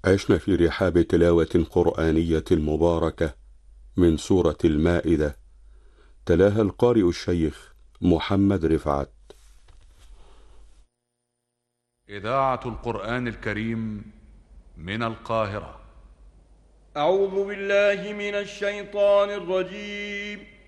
عشنا في رحاب تلاوة قرآنية مباركة من سورة المائدة، تلاها القارئ الشيخ محمد رفعت. إذاعة القرآن الكريم من القاهرة. أعوذ بالله من الشيطان الرجيم.